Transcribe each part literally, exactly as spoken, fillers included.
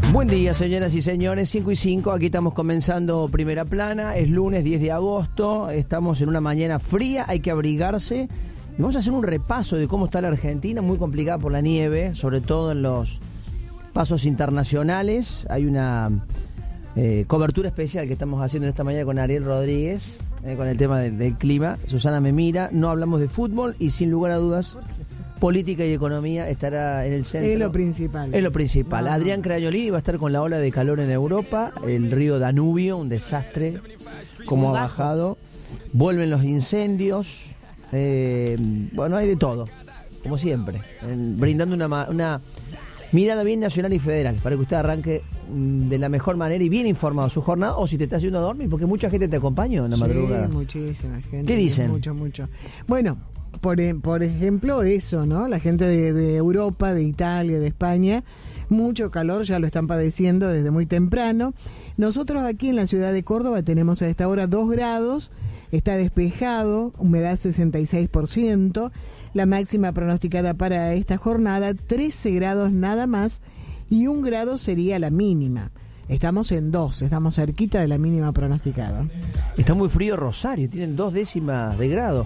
Buen día, señoras y señores, cinco y cinco, aquí estamos comenzando Primera Plana, es lunes diez de agosto, estamos en una mañana fría, hay que abrigarse. Vamos a hacer un repaso de cómo está la Argentina, muy complicada por la nieve, sobre todo en los pasos internacionales. Hay una eh, cobertura especial que estamos haciendo en esta mañana con Ariel Rodríguez, eh, con el tema de, del clima. Susana me mira, no hablamos de fútbol y sin lugar a dudas, política y economía estará en el centro. Es lo principal. Es lo principal. No. Adrián Crañolini va a estar con la ola de calor en Europa, el río Danubio, un desastre, como ha bajado. Vuelven los incendios. Eh, bueno, hay de todo, como siempre, en, brindando una, una mirada bien nacional y federal, para que usted arranque mm, de la mejor manera y bien informado su jornada, o si te está haciendo dormir, porque mucha gente te acompaña en la sí, madrugada. Muchísima gente. ¿Qué dicen? Mucho, mucho. Bueno, por, por ejemplo, eso, ¿no? La gente de, de Europa, de Italia, de España, mucho calor, ya lo están padeciendo desde muy temprano. Nosotros aquí en la ciudad de Córdoba tenemos a esta hora dos grados, está despejado, humedad sesenta y seis por ciento, la máxima pronosticada para esta jornada trece grados nada más y un grado sería la mínima. Estamos en dos, estamos cerquita de la mínima pronosticada. Está muy frío Rosario, tienen dos décimas de grado.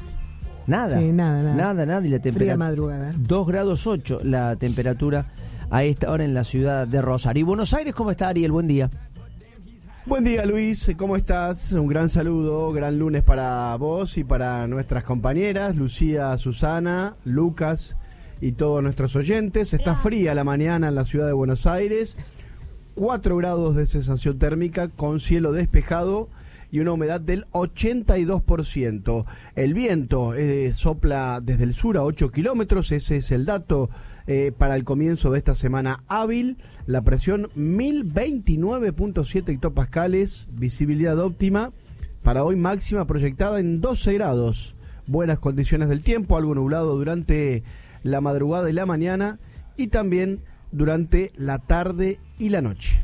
Nada, sí, nada, nada, nada, nada, y la temperatura madrugada. dos grados ocho la temperatura a esta hora en la ciudad de Rosario. ¿Y Buenos Aires cómo está, Ariel? Buen día. Buen día, Luis, ¿cómo estás? Un gran saludo, gran lunes para vos y para nuestras compañeras, Lucía, Susana, Lucas y todos nuestros oyentes. Está fría la mañana en la ciudad de Buenos Aires, cuatro grados de sensación térmica con cielo despejado y una humedad del ochenta y dos por ciento. El viento eh, sopla desde el sur a ocho kilómetros, ese es el dato eh, para el comienzo de esta semana hábil. La presión mil veintinueve punto siete hectopascales, visibilidad óptima, para hoy máxima proyectada en doce grados. Buenas condiciones del tiempo, algo nublado durante la madrugada y la mañana y también durante la tarde y la noche.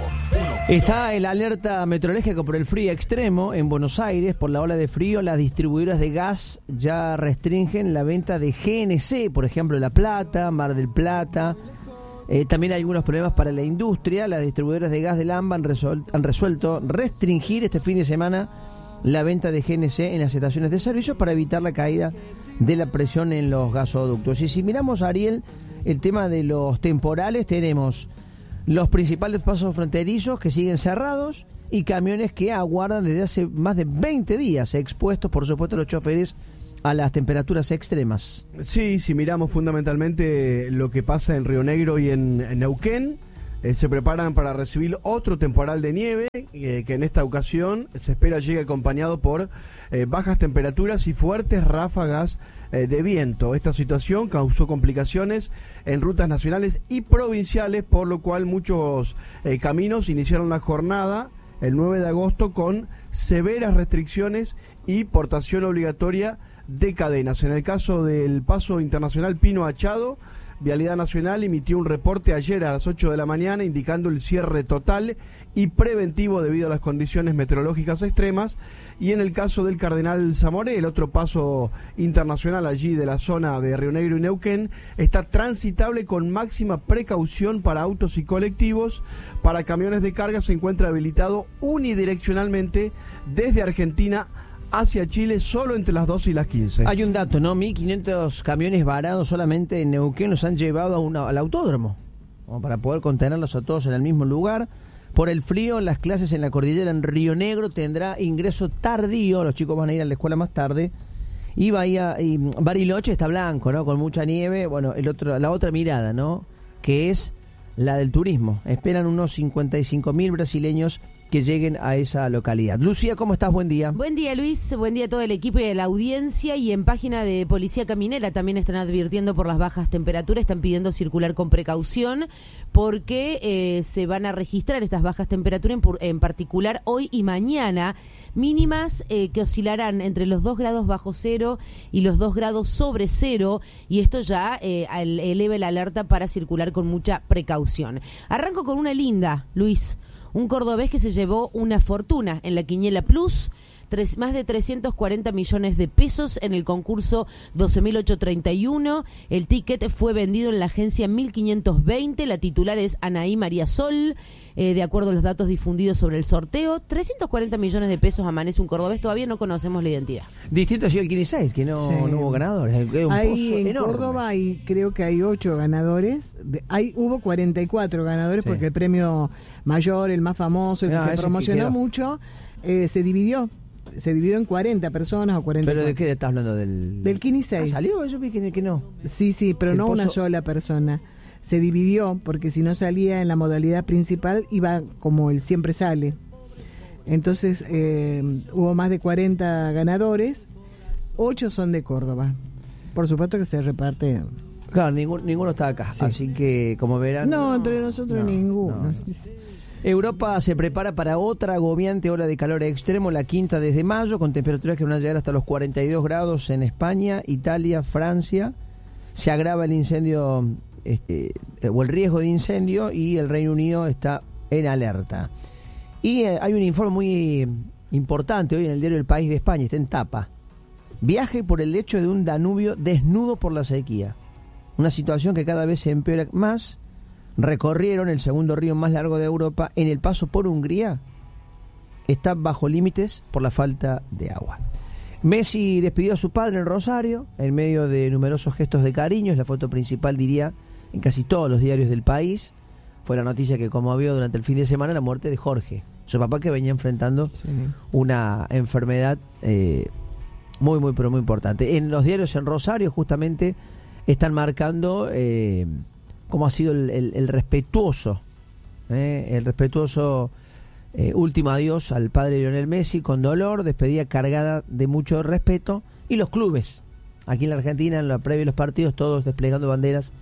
Está el alerta meteorológica por el frío extremo en Buenos Aires por la ola de frío. Las distribuidoras de gas ya restringen la venta de G N C, por ejemplo, La Plata, Mar del Plata. Eh, también hay algunos problemas para la industria. Las distribuidoras de gas del AMBA han, resuel- han resuelto restringir este fin de semana la venta de G N C en las estaciones de servicio para evitar la caída de la presión en los gasoductos. Y si miramos, Ariel, el tema de los temporales, tenemos los principales pasos fronterizos que siguen cerrados y camiones que aguardan desde hace más de veinte días, expuestos, por supuesto, los choferes a las temperaturas extremas. Sí, si miramos fundamentalmente lo que pasa en Río Negro y en, en Neuquén, eh, se preparan para recibir otro temporal de nieve, eh, que en esta ocasión se espera llegue acompañado por eh, bajas temperaturas y fuertes ráfagas eh, de viento. Esta situación causó complicaciones en rutas nacionales y provinciales, por lo cual muchos eh, caminos iniciaron la jornada el nueve de agosto con severas restricciones y portación obligatoria de cadenas. En el caso del paso internacional Pino Achado, Vialidad Nacional emitió un reporte ayer a las ocho de la mañana indicando el cierre total y preventivo debido a las condiciones meteorológicas extremas. Y en el caso del Cardenal Zamoré, el otro paso internacional allí de la zona de Río Negro y Neuquén, está transitable con máxima precaución para autos y colectivos. Para camiones de carga se encuentra habilitado unidireccionalmente desde Argentina hacia Chile solo entre las doce y las quince. Hay un dato, ¿no? mil quinientos camiones varados solamente en Neuquén los han llevado a una, al autódromo, como para poder contenerlos a todos en el mismo lugar. Por el frío, las clases en la cordillera en Río Negro tendrá ingreso tardío, los chicos van a ir a la escuela más tarde. Y Bahía, y Bariloche está blanco, ¿no? Con mucha nieve. Bueno, el otro, la otra mirada, ¿no? Que es la del turismo. Esperan unos cincuenta y cinco mil brasileños que lleguen a esa localidad. Lucía, ¿cómo estás? Buen día. Buen día, Luis. Buen día a todo el equipo y a la audiencia. Y en página de Policía Caminera también están advirtiendo por las bajas temperaturas, están pidiendo circular con precaución porque eh, se van a registrar estas bajas temperaturas, en, en particular hoy y mañana, mínimas eh, que oscilarán entre los dos grados bajo cero y los dos grados sobre cero, y esto ya eh, eleva la alerta para circular con mucha precaución. Arranco con una linda, Luis. Un cordobés que se llevó una fortuna en la Quiniela Plus tres, más de trescientos cuarenta millones de pesos en el concurso doce mil ochocientos treinta y uno. El ticket fue vendido en la agencia mil quinientos veinte. La titular es Anaí María Sol. Eh, de acuerdo a los datos difundidos sobre el sorteo, trescientos cuarenta millones de pesos amanece un cordobés. Todavía no conocemos la identidad. Distinto ha sido el quince y seis, que no, Sí. no hubo ganadores. Es un Ahí pozo en enorme. Córdoba hay, creo que hay ocho ganadores. De- hay, hubo cuarenta y cuatro ganadores Sí. porque el premio mayor, el más famoso, el Ah, que se ese que promocionó quedó. mucho, eh, se dividió. Se dividió en cuarenta personas o cuarenta y ¿Pero cuatro. de qué estás hablando? Del, Del quince y seis. ¿Ah, ¿Salió? Yo vi que, que no. Sí, sí, pero El no una pozo- sola persona. Se dividió porque si no salía en la modalidad principal iba como él siempre sale. Entonces eh, hubo más de cuarenta ganadores, ocho son de Córdoba. Por supuesto que se reparte. Claro, ninguno, ninguno está acá. Sí. Así que, como verán... No, entre nosotros no, ninguno. no. Europa se prepara para otra agobiante ola de calor extremo, la quinta desde mayo, con temperaturas que van a llegar hasta los cuarenta y dos grados en España, Italia, Francia. Se agrava el incendio, este, o el riesgo de incendio, y el Reino Unido está en alerta. Y eh, hay un informe muy importante hoy en el diario El País de España, está en tapa. Viaje por el lecho de un Danubio desnudo por la sequía. Una situación que cada vez se empeora más. Recorrieron el segundo río más largo de Europa. En el paso por Hungría está bajo límites por la falta de agua. Messi despidió a su padre en Rosario en medio de numerosos gestos de cariño. Es la foto principal, diría, en casi todos los diarios del país. Fue la noticia que conmovió durante el fin de semana la muerte de Jorge, su papá, que venía enfrentando Sí. una enfermedad eh, muy, muy, pero muy importante. En los diarios en Rosario justamente están marcando eh, cómo ha sido el, el, el respetuoso, eh, el respetuoso eh, último adiós al padre Lionel Messi, con dolor, despedida cargada de mucho respeto, y los clubes, aquí en la Argentina, en la previa de los partidos, todos desplegando banderas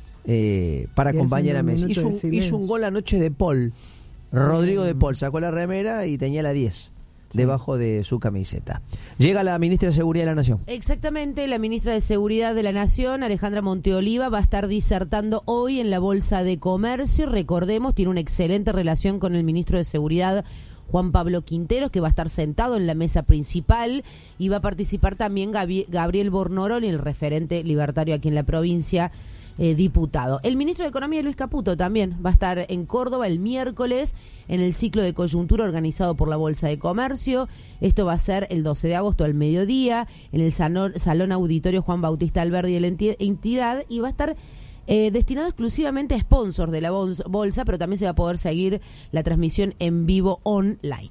eh, para Y acompañar a haciendo un Messi. minuto Hizo de un, silencio. hizo un gol anoche de Paul, Rodrigo de Paul, sacó la remera y tenía la diez Sí. debajo de su camiseta. Llega la ministra de Seguridad de la Nación. Exactamente, la ministra de Seguridad de la Nación, Alejandra Monteoliva, va a estar disertando hoy en la Bolsa de Comercio. Recordemos, tiene una excelente relación con el ministro de Seguridad, Juan Pablo Quinteros, que va a estar sentado en la mesa principal, y va a participar también Gabi- Gabriel Bornoroli, el referente libertario aquí en la provincia, eh, diputado. El ministro de Economía, Luis Caputo, también va a estar en Córdoba el miércoles en el ciclo de coyuntura organizado por la Bolsa de Comercio. Esto va a ser el doce de agosto al mediodía en el salón, salón auditorio Juan Bautista Alberdi de la enti- entidad, y va a estar eh, destinado exclusivamente a sponsors de la bons- bolsa, pero también se va a poder seguir la transmisión en vivo online.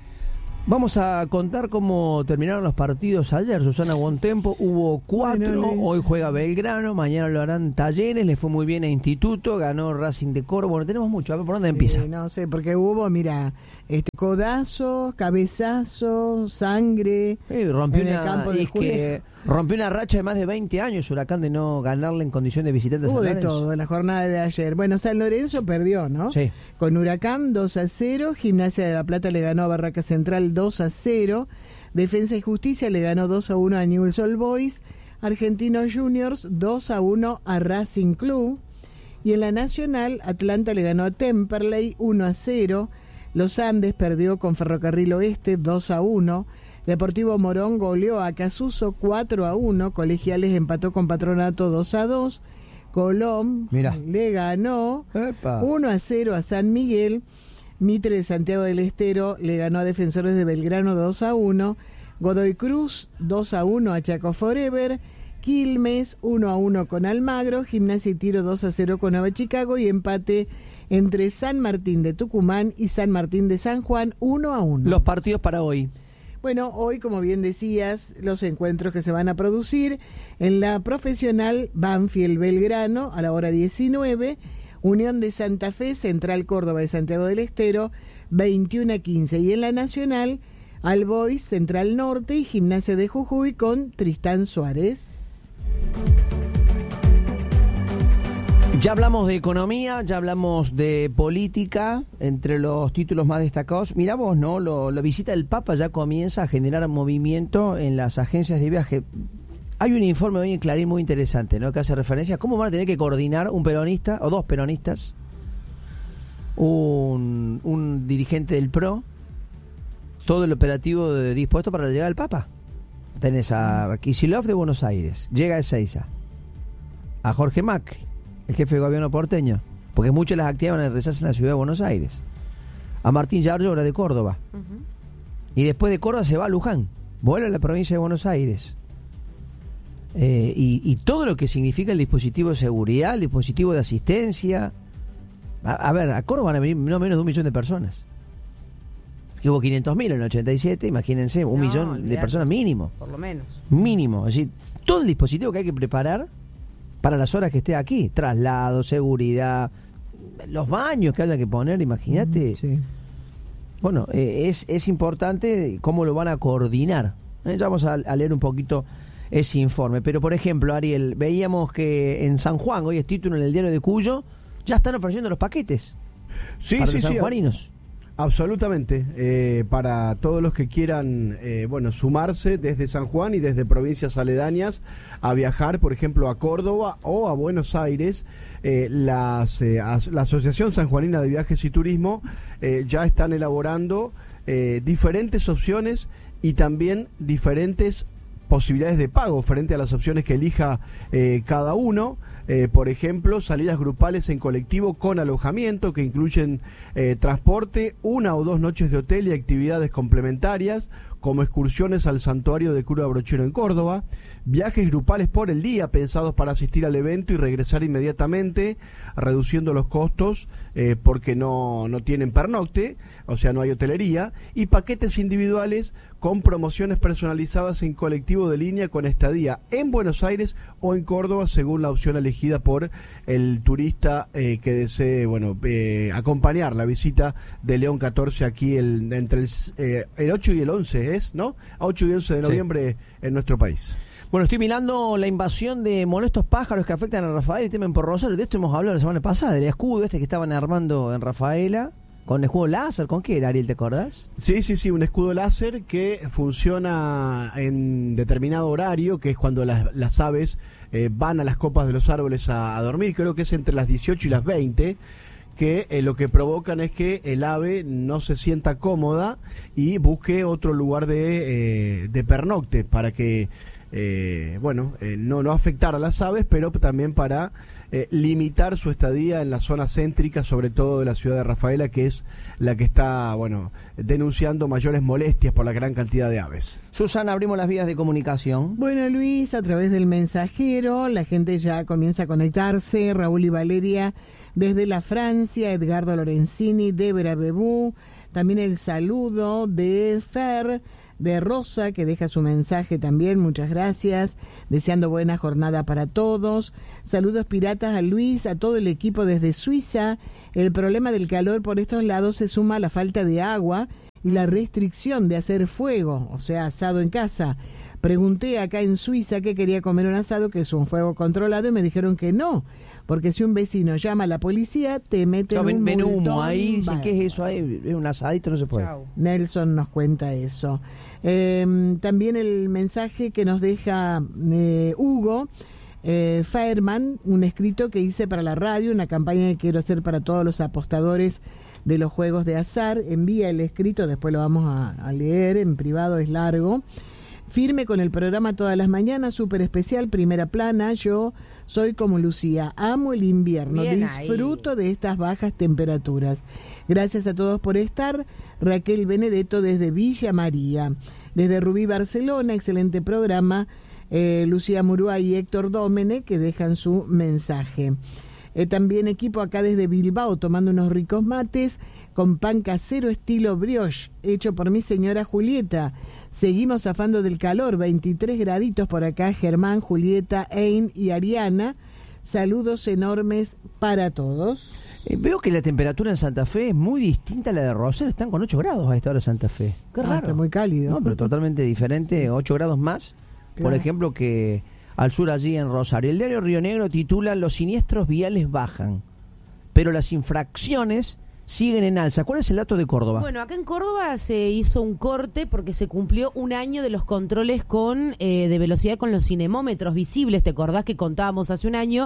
Vamos a contar cómo terminaron los partidos ayer. Susana Bontempo, hubo cuatro. Bueno, Luis. Hoy juega Belgrano, mañana lo harán Talleres. Le fue muy bien a Instituto, ganó Racing de Córdoba. Bueno, tenemos mucho. A ver, ¿por dónde empieza? Eh, no sé, porque hubo, mira, este codazo, cabezazo, sangre. Eh, rompió, en el una, campo de y es que rompió una racha de más de veinte años Huracán de no ganarle en condición de visitante a Hubo San de Lorenzo. todo en la jornada de ayer. Bueno, San Lorenzo perdió, ¿no? Sí. Con Huracán dos a cero, Gimnasia de la Plata le ganó a Barraca Central dos a cero, Defensa y Justicia le ganó dos a uno a Newell's Old Boys, Argentinos Juniors dos a uno a Racing Club, y en la Nacional Atlanta le ganó a Temperley uno a cero, Los Andes perdió con Ferrocarril Oeste dos a uno, Deportivo Morón goleó a Casuso cuatro a uno, Colegiales empató con Patronato dos a dos, Colón Mirá. le ganó Epa. uno a cero a San Miguel, Mitre de Santiago del Estero le ganó a Defensores de Belgrano dos a uno, Godoy Cruz dos a uno a Chaco Forever, Quilmes uno a uno con Almagro, Gimnasia y Tiro dos a cero con Nueva Chicago, y empate entre San Martín de Tucumán y San Martín de San Juan uno a uno. Los partidos para hoy. Bueno, hoy, como bien decías, los encuentros que se van a producir en la profesional: Banfield Belgrano a la hora diecinueve, Unión de Santa Fe, Central Córdoba de Santiago del Estero, veintiuno a quince, y en la nacional, All Boys, Central Norte y Gimnasia de Jujuy con Tristán Suárez. Ya hablamos de economía, ya hablamos de política, entre los títulos más destacados. Mirá vos, ¿no? Lo, la visita del Papa ya comienza a generar movimiento en las agencias de viaje. Hay un informe hoy en Clarín muy interesante, ¿no? Que hace referencia a cómo van a tener que coordinar un peronista o dos peronistas, un, un dirigente del P R O todo el operativo de, dispuesto para la llegada del Papa. Tenés a Kicillof de Buenos Aires, llega a Ezeiza, a Jorge Macri, el jefe de gobierno porteño, porque muchas de las actividades van a realizarse en la ciudad de Buenos Aires, a Martín Yarlora de Córdoba, uh-huh. y después de Córdoba se va a Luján, vuelve a la provincia de Buenos Aires, eh, y, y todo lo que significa el dispositivo de seguridad, el dispositivo de asistencia. A, a ver, a Córdoba van a venir no menos de un millón de personas. Que hubo quinientos mil en el ochenta y siete, imagínense, un no, millón olvidate. de personas mínimo. Por lo menos. Mínimo. Es decir, todo el dispositivo que hay que preparar para las horas que esté aquí. Traslado, seguridad, los baños que haya que poner, imagínate. Mm, sí. Bueno, eh, es, es importante cómo lo van a coordinar. Eh, ya vamos a, a leer un poquito ese informe. Pero, por ejemplo, Ariel, veíamos que en San Juan, hoy es título en el diario de Cuyo, ya están ofreciendo los paquetes. Sí, para sí, los sí. sanjuaninos. Absolutamente, eh, para todos los que quieran eh, bueno, sumarse desde San Juan y desde provincias aledañas a viajar, por ejemplo, a Córdoba o a Buenos Aires, eh, las, eh, as, la Asociación Sanjuanina de Viajes y Turismo eh, ya están elaborando eh, diferentes opciones y también diferentes posibilidades de pago frente a las opciones que elija eh, cada uno. Eh, por ejemplo, salidas grupales en colectivo con alojamiento que incluyen eh, transporte, una o dos noches de hotel y actividades complementarias como excursiones al santuario de Cura Brochero en Córdoba, viajes grupales por el día pensados para asistir al evento y regresar inmediatamente, reduciendo los costos eh, porque no, no tienen pernocte, o sea, no hay hotelería, y paquetes individuales con promociones personalizadas en colectivo de línea con estadía en Buenos Aires o en Córdoba, según la opción elegida por el turista eh, que desee, bueno, eh, acompañar la visita de León catorce aquí el, entre el, eh, el ocho y el once, ¿es? ¿No? A ocho y once de noviembre sí. en nuestro país. Bueno, estoy mirando la invasión de molestos pájaros que afectan a Rafael y temen por Rosario. De esto hemos hablado la semana pasada, del escudo este que estaban armando en Rafaela. ¿Con escudo láser? ¿Con qué era, Ariel, te acordás? Sí, sí, sí, un escudo láser que funciona en determinado horario, que es cuando las, las aves eh, van a las copas de los árboles a, a dormir, creo que es entre las dieciocho y las veinte, que eh, lo que provocan es que el ave no se sienta cómoda y busque otro lugar de, eh, de pernocte para que, eh, bueno, eh, no, no afectar a las aves, pero también para eh, limitar su estadía en la zona céntrica, sobre todo de la ciudad de Rafaela, que es la que está, bueno, denunciando mayores molestias por la gran cantidad de aves. Susana, abrimos las vías de comunicación. Bueno, Luis, a través del mensajero, la gente ya comienza a conectarse. Raúl y Valeria desde la Francia, Edgardo Lorenzini, Débora Bebú, también el saludo de Fer, de Rosa, que deja su mensaje también, muchas gracias, deseando buena jornada para todos. Saludos piratas a Luis, a todo el equipo desde Suiza. El problema del calor por estos lados se suma a la falta de agua y la restricción de hacer fuego, o sea, asado en casa. Pregunté acá en Suiza que quería comer un asado, que es un fuego controlado, y me dijeron que no, porque si un vecino llama a la policía, te meten no, un ven multón. humo ahí, dicen, ¿qué es eso ahí? Es un asadito, no se puede. Chau. Nelson nos cuenta eso. Eh, también el mensaje que nos deja eh, Hugo eh, Fairman, un escrito que hice para la radio, una campaña que quiero hacer para todos los apostadores de los juegos de azar. Envía el escrito, después lo vamos a, a leer en privado, es largo. Firme con el programa todas las mañanas, súper especial, primera plana. Yo soy como Lucía, amo el invierno, bien disfruto ahí de estas bajas temperaturas. Gracias a todos por estar. Raquel Benedetto desde Villa María. Desde Rubí, Barcelona, excelente programa. Eh, Lucía Murúa y Héctor Dómene, que dejan su mensaje. Eh, también equipo acá desde Bilbao, tomando unos ricos mates con pan casero estilo brioche, hecho por mi señora Julieta. Seguimos zafando del calor, veintitrés graditos por acá, Germán, Julieta, Ein y Ariana. Saludos enormes para todos. Eh, veo que la temperatura en Santa Fe es muy distinta a la de Rosario. Están con ocho grados a esta hora Santa Fe. Qué ah, raro. Está muy cálido. No, pero totalmente diferente, ocho grados más, claro, por ejemplo, que al sur allí en Rosario. El diario Río Negro titula: los siniestros viales bajan, pero las infracciones siguen en alza. ¿Cuál es el dato de Córdoba? Bueno, acá en Córdoba se hizo un corte porque se cumplió un año de los controles con eh, de velocidad con los cinemómetros visibles. ¿Te acordás que contábamos hace un año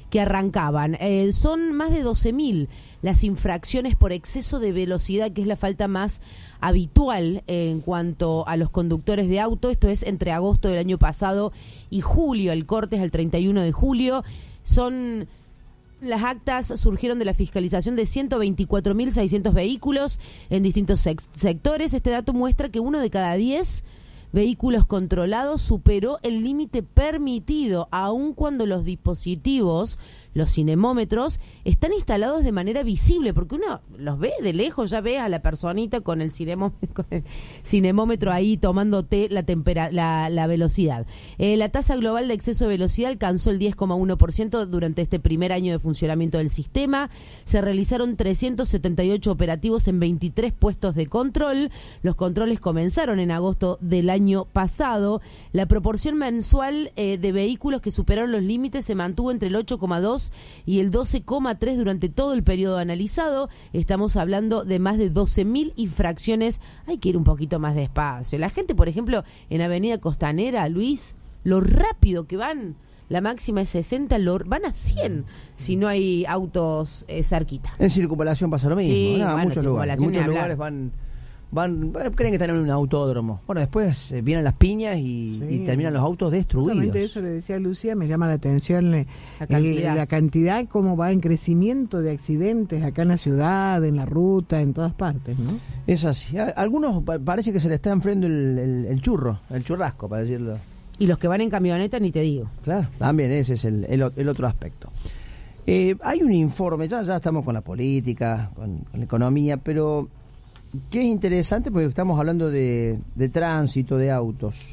que arrancaban. Eh, son más de doce mil las infracciones por exceso de velocidad, que es la falta más habitual en cuanto a los conductores de auto. Esto es entre agosto del año pasado y julio. El corte es al treinta y uno de julio. Son... Las actas surgieron de la fiscalización de ciento veinticuatro mil seiscientos vehículos en distintos sec- sectores. Este dato muestra que uno de cada diez vehículos controlados superó el límite permitido, aun cuando los dispositivos, los cinemómetros, están instalados de manera visible, porque uno los ve de lejos, ya ve a la personita con el, cinemó- con el cinemómetro ahí tomándote la, tempera- la, la velocidad. Eh, la tasa global de exceso de velocidad alcanzó el diez coma uno por ciento durante este primer año de funcionamiento del sistema. Se realizaron trescientos setenta y ocho operativos en veintitrés puestos de control. Los controles comenzaron en agosto del año pasado. La proporción mensual eh, de vehículos que superaron los límites se mantuvo entre el ocho coma dos y el doce coma tres durante todo el periodo analizado. Estamos hablando de más de doce mil infracciones. Hay que ir un poquito más despacio. La gente, por ejemplo, en Avenida Costanera, Luis, lo rápido que van, la máxima es sesenta, lo, van a cien si no hay autos eh, cerquita. En circunvalación pasa lo mismo. Sí, ¿no? bueno, muchos lugares, circunvalación ni muchos hablar. lugares van... Van, creen que están en un autódromo. Bueno, después eh, vienen las piñas y, Sí. y terminan los autos destruidos. Justamente eso le decía a Lucía, me llama la atención le- La cantidad. el- la cantidad, cómo va en crecimiento de accidentes acá en la ciudad, en la ruta, en todas partes, ¿no? Es así. A- algunos pa- parece que se le está enfriando el, el, el churro, el churrasco, para decirlo. Y los que van en camioneta, ni te digo. Claro, también ese es el, el, o- el otro aspecto. Eh, hay un informe, ya, ya estamos con la política, con, con la economía, pero que es interesante porque estamos hablando de, de tránsito, de autos.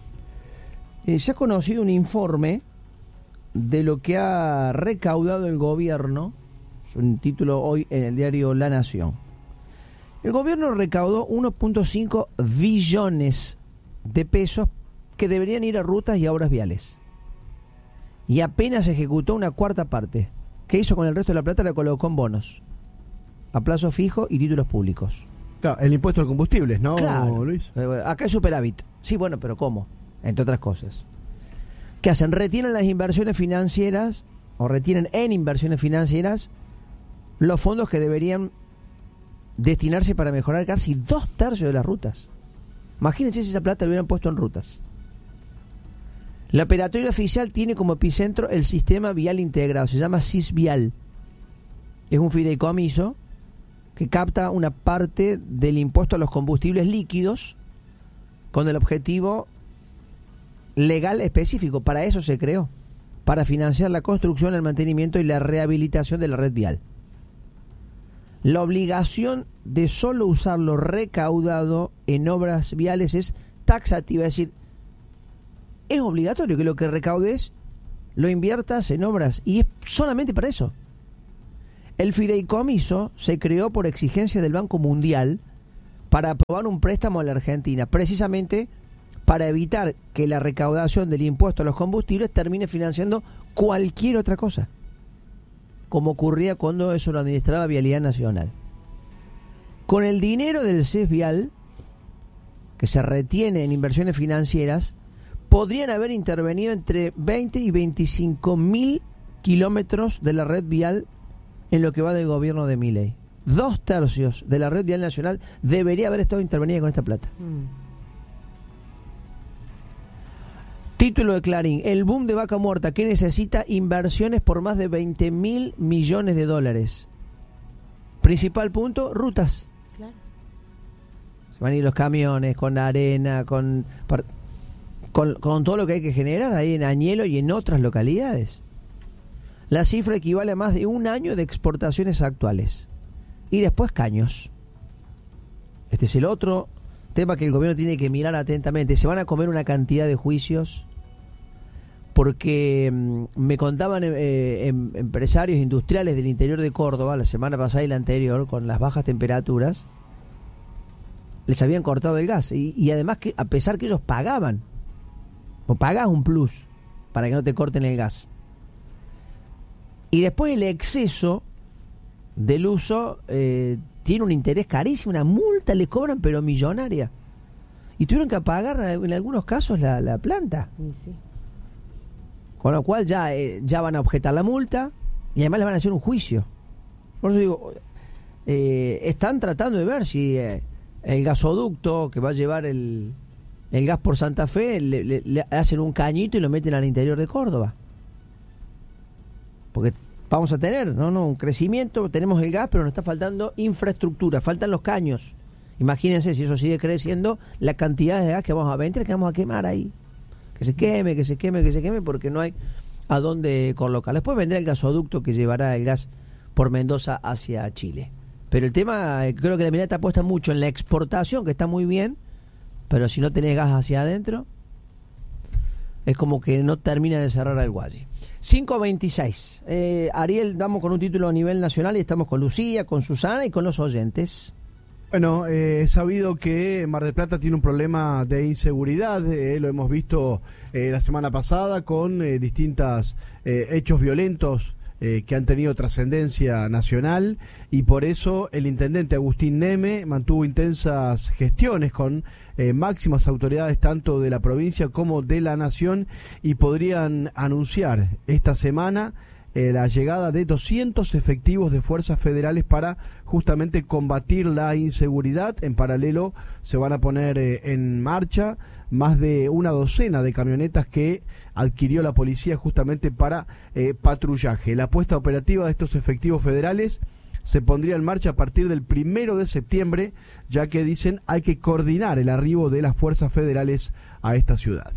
Eh, se ha conocido un informe de lo que ha recaudado el gobierno, es un título hoy en el diario La Nación. El gobierno recaudó uno punto cinco billones de pesos que deberían ir a rutas y a obras viales. Y apenas ejecutó una cuarta parte. ¿Qué hizo con el resto de la plata? La colocó en bonos, a plazo fijo y títulos públicos. Claro, el impuesto al combustible, ¿no, Claro. Luis? Eh, acá es superávit. Sí, bueno, pero ¿cómo? Entre otras cosas. ¿Qué hacen? Retienen las inversiones financieras o retienen en inversiones financieras los fondos que deberían destinarse para mejorar casi dos tercios de las rutas. Imagínense si esa plata la hubieran puesto en rutas. La operatoria oficial tiene como epicentro el sistema vial integrado, se llama SISVial. Es un fideicomiso que capta una parte del impuesto a los combustibles líquidos con el objetivo legal específico. Para eso se creó, para financiar la construcción, el mantenimiento y la rehabilitación de la red vial. La obligación de solo usar lo recaudado en obras viales es taxativa, es decir, es obligatorio que lo que recaudes lo inviertas en obras, y es solamente para eso. El fideicomiso se creó por exigencia del Banco Mundial para aprobar un préstamo a la Argentina, precisamente para evitar que la recaudación del impuesto a los combustibles termine financiando cualquier otra cosa, como ocurría cuando eso lo administraba Vialidad Nacional. Con el dinero del SISVial, que se retiene en inversiones financieras, podrían haber intervenido entre veinte y veinticinco mil kilómetros de la red vial en lo que va del gobierno de Milei. Dos tercios de la red vial nacional debería haber estado intervenida con esta plata. Mm. Título de Clarín: el boom de Vaca Muerta, que necesita inversiones por más de veinte mil millones de dólares. Principal punto, rutas. Claro. Se van a ir los camiones con arena, con, par- con, con todo lo que hay que generar ahí en Añelo y en otras localidades. La cifra equivale a más de un año de exportaciones actuales. Y después caños. Este es el otro tema que el gobierno tiene que mirar atentamente. Se van a comer una cantidad de juicios porque mmm, me contaban eh, em, empresarios industriales del interior de Córdoba la semana pasada y la anterior, con las bajas temperaturas, les habían cortado el gas. Y, y además, que a pesar que ellos pagaban, o pagás un plus para que no te corten el gas. Y después el exceso del uso eh, tiene un interés carísimo, una multa le cobran, pero millonaria. Y tuvieron que apagar en algunos casos la, la planta. Y sí. Con lo cual ya, eh, ya van a objetar la multa y además le van a hacer un juicio. Por eso digo, eh, están tratando de ver si eh, el gasoducto que va a llevar el, el gas por Santa Fe le, le, le hacen un cañito y lo meten al interior de Córdoba. Porque vamos a tener, ¿no? No, un crecimiento, tenemos el gas, pero nos está faltando infraestructura, faltan los caños. Imagínense si eso sigue creciendo, la cantidad de gas que vamos a vender, que vamos a quemar ahí. Que se queme, que se queme, que se queme, porque no hay a dónde colocar. Después vendrá el gasoducto que llevará el gas por Mendoza hacia Chile. Pero el tema, creo que la mirada está puesta mucho en la exportación, que está muy bien, pero si no tenés gas hacia adentro, es como que no termina de cerrar algo allí. cinco veintiséis. Eh, Ariel, damos con un título a nivel nacional y estamos con Lucía, con Susana y con los oyentes. Bueno, eh, he sabido que Mar del Plata tiene un problema de inseguridad, eh, lo hemos visto eh, la semana pasada con eh, distintos eh, hechos violentos eh, que han tenido trascendencia nacional, y por eso el intendente Agustín Neme mantuvo intensas gestiones con eh, máximas autoridades tanto de la provincia como de la nación, y podrían anunciar esta semana Eh, la llegada de doscientos efectivos de fuerzas federales para justamente combatir la inseguridad. En paralelo se van a poner eh, en marcha más de una docena de camionetas que adquirió la policía justamente para eh, patrullaje. La puesta operativa de estos efectivos federales se pondría en marcha a partir del primero de septiembre, ya que dicen hay que coordinar el arribo de las fuerzas federales a esta ciudad.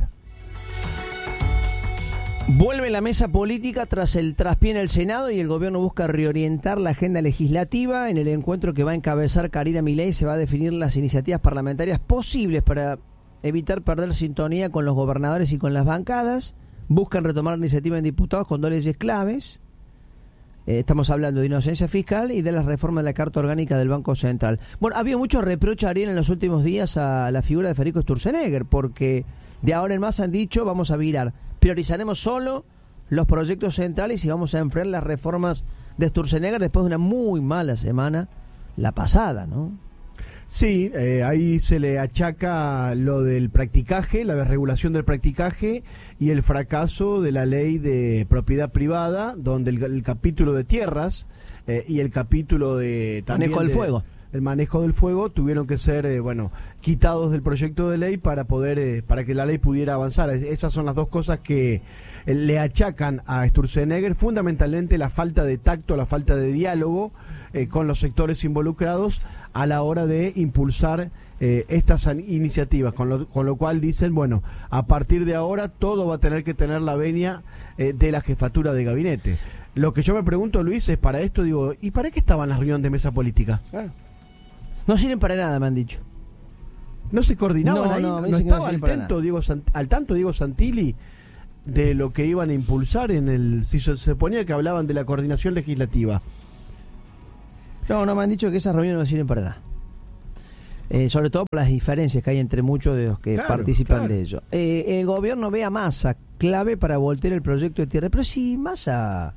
Vuelve la mesa política tras el traspié en el Senado y el gobierno busca reorientar la agenda legislativa. En el encuentro que va a encabezar Karina Milei se va a definir las iniciativas parlamentarias posibles para evitar perder sintonía con los gobernadores y con las bancadas. Buscan retomar la iniciativa en diputados con dos leyes claves. Eh, estamos hablando de inocencia fiscal y de la reforma de la Carta Orgánica del Banco Central. Bueno, había mucho reproche, Ariel, en los últimos días a la figura de Federico Sturzenegger, porque de ahora en más han dicho, vamos a virar, priorizaremos solo los proyectos centrales y vamos a enfriar las reformas de Sturzenegger después de una muy mala semana, la pasada, ¿no? Sí, eh, ahí se le achaca lo del practicaje, la desregulación del practicaje y el fracaso de la ley de propiedad privada, donde el, el capítulo de tierras eh, y el capítulo de también manejo del de, fuego. el manejo del fuego tuvieron que ser eh, bueno quitados del proyecto de ley para poder eh, para que la ley pudiera avanzar. Esas son las dos cosas que eh, le achacan a Sturzenegger, fundamentalmente la falta de tacto, la falta de diálogo eh, con los sectores involucrados a la hora de impulsar eh, estas iniciativas, con lo, con lo cual dicen, bueno, a partir de ahora todo va a tener que tener la venia eh, de la jefatura de gabinete. Lo que yo me pregunto, Luis, es para esto, digo, ¿y para qué estaban las reuniones de mesa política? Claro. No sirven para nada, me han dicho. ¿No se coordinaban no, ahí? No, ¿No, no estaba no al, tanto, Diego Sant- al tanto Diego Santilli de lo que iban a impulsar en el... Si se, se ponía que hablaban de la coordinación legislativa. No, no, me han dicho que esas reuniones no sirven para nada. Eh, sobre todo por las diferencias que hay entre muchos de los que claro, participan claro. de ello. Eh, el gobierno ve a Massa clave para voltear el proyecto de tierra. Pero si Massa...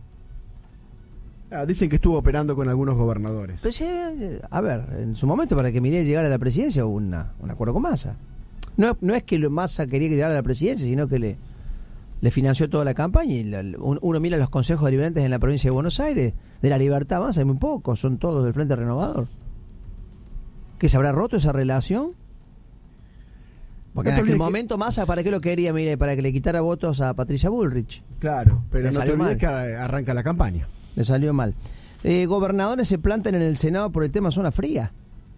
Ah, dicen que estuvo operando con algunos gobernadores. Pues, eh, a ver, en su momento para que Milei llegara a la presidencia hubo una, un acuerdo con Massa. No, no es que Massa quería que llegara a la presidencia, sino que le, le financió toda la campaña. Y la, uno mira los consejos deliberantes en la provincia de Buenos Aires, de la Libertad Massa hay muy pocos, son todos del Frente Renovador. ¿Que se habrá roto esa relación? Porque no en aquel momento que... Massa, ¿para qué lo quería? Mire, para que le quitara votos a Patricia Bullrich. Claro, pero le no te olvides que arranca la campaña. Le salió mal. Eh, gobernadores se plantan en el Senado por el tema zona fría.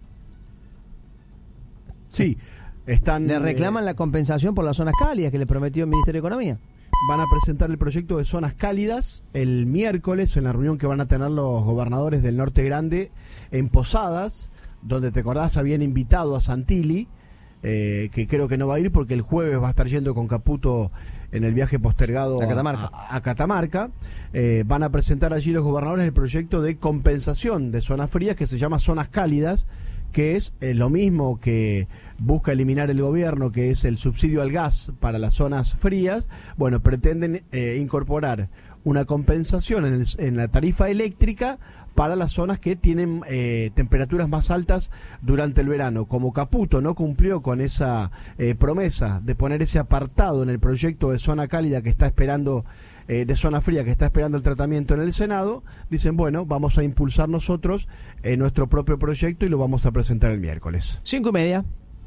Sí, están... Le reclaman eh, la compensación por las zonas cálidas que le prometió el Ministerio de Economía. Van a presentar el proyecto de zonas cálidas el miércoles en la reunión que van a tener los gobernadores del Norte Grande en Posadas, donde te acordás habían invitado a Santilli, eh, que creo que no va a ir porque el jueves va a estar yendo con Caputo en el viaje postergado a Catamarca. A, a Catamarca. Eh, van a presentar allí los gobernadores el proyecto de compensación de zonas frías que se llama zonas cálidas, que es eh, lo mismo que busca eliminar el gobierno, que es el subsidio al gas para las zonas frías. Bueno, pretenden eh, incorporar una compensación en, el, en la tarifa eléctrica para las zonas que tienen eh, temperaturas más altas durante el verano. Como Caputo no cumplió con esa eh, promesa de poner ese apartado en el proyecto de zona cálida que está esperando, eh, de zona fría que está esperando el tratamiento en el Senado, dicen, bueno, vamos a impulsar nosotros eh, nuestro propio proyecto y lo vamos a presentar el miércoles. Cinco y media.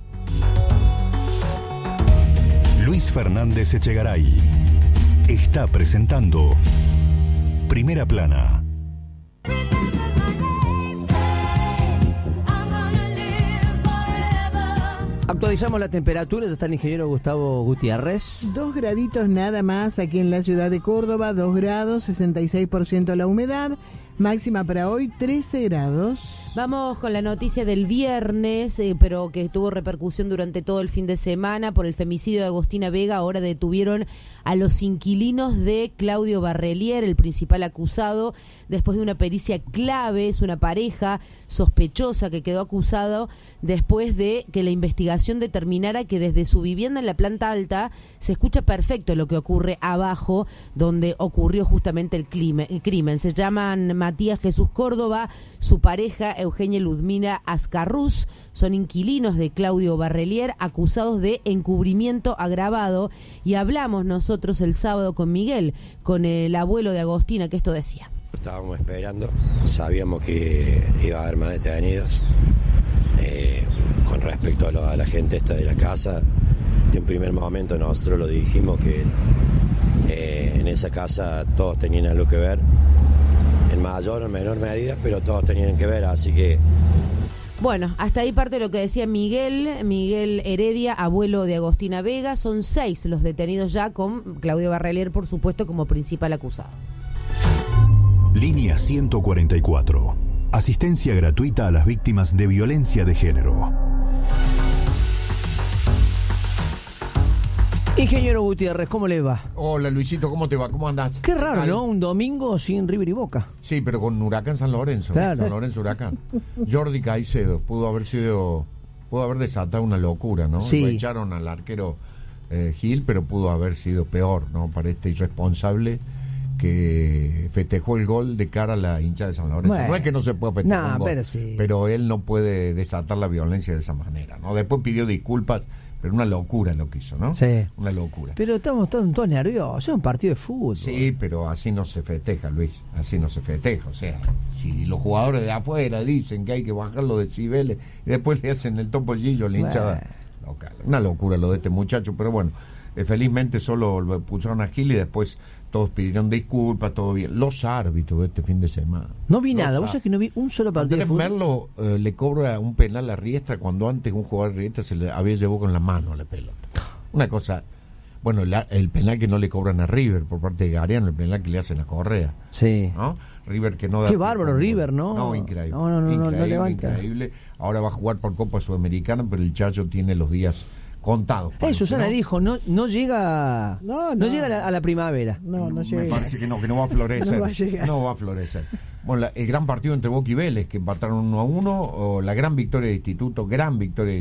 Luis Fernández Echegaray está presentando Primera Plana. Actualizamos la temperatura, ya está el ingeniero Gustavo Gutiérrez. Dos graditos nada más aquí en la ciudad de Córdoba, dos grados, sesenta y seis por ciento la humedad, máxima para hoy trece grados. Vamos con la noticia del viernes, eh, pero que tuvo repercusión durante todo el fin de semana por el femicidio de Agostina Vega. Ahora detuvieron a los inquilinos de Claudio Barrelier, el principal acusado, después de una pericia clave. Es una pareja sospechosa que quedó acusado después de que la investigación determinara que desde su vivienda en la planta alta se escucha perfecto lo que ocurre abajo, donde ocurrió justamente el crimen. El crimen. Se llaman Matías Jesús Córdoba, su pareja Eugenia Ludmila Ascarrús, son inquilinos de Claudio Barrelier, acusados de encubrimiento agravado, y hablamos nosotros el sábado con Miguel, con el abuelo de Agostina, que esto decía. Estábamos esperando, sabíamos que iba a haber más detenidos. Eh, con respecto a, lo, a la gente esta de la casa, de un primer momento nosotros lo dijimos que eh, en esa casa todos tenían algo que ver, en mayor o menor medida, pero todos tenían que ver, así que... Bueno, hasta ahí parte de lo que decía Miguel, Miguel Heredia, abuelo de Agostina Vega. Son seis los detenidos ya, con Claudio Barrelier, por supuesto, como principal acusado. Línea ciento cuarenta y cuatro. Asistencia gratuita a las víctimas de violencia de género. Ingeniero Gutiérrez, ¿cómo le va? Hola Luisito, ¿cómo te va? ¿Cómo andás? Qué raro, ¿no? Un domingo sin River y Boca. Sí, pero con Huracán San Lorenzo. Claro. San Lorenzo Huracán. Jordi Caicedo pudo haber sido, pudo haber desatado una locura, ¿no? Sí. Lo echaron al arquero eh, Gil, pero pudo haber sido peor, ¿no? Para este irresponsable que festejó el gol de cara a la hincha de San Lorenzo. Bueno, no es que no se pueda festejar nah, un gol, pero sí. pero él no puede desatar la violencia de esa manera, ¿no? Después pidió disculpas, pero una locura lo que hizo, ¿no? Sí. Una locura. Pero estamos todos, todos nerviosos, es un partido de fútbol. Sí, pero así no se festeja, Luis, así no se festeja. O sea, si los jugadores de afuera dicen que hay que bajar los decibeles y después le hacen el topollillo a la hinchada local. Una locura lo de este muchacho, pero bueno, eh, felizmente solo lo pusieron a Gil y después todos pidieron disculpas, todo bien. Los árbitros de este fin de semana. No vi Los nada, vos árbitros. sabés que no vi un solo partido de Andrés fútbol. Merlo eh, le cobra un penal a Riestra cuando antes un jugador de Riestra se le había llevado con la mano la pelota. Una cosa, bueno, la, el penal que no le cobran a River por parte de Gariano, el penal que le hacen a Correa, Sí. ¿no? River que no da... Qué bárbaro River, ¿no? No, increíble. No, no, no, no, no increíble, levanta. increíble. Ahora va a jugar por Copa Sudamericana, pero el Chacho tiene los días contados. Eh, parece, Susana ¿no? dijo, no no llega No, no, no. llega a la, a la primavera. No, no Me llega. parece que no, que no va a florecer. No va a llegar. No va a florecer. Bueno, la- el gran partido entre Boca y Vélez, que empataron uno a uno, o la gran victoria de Instituto, gran victoria de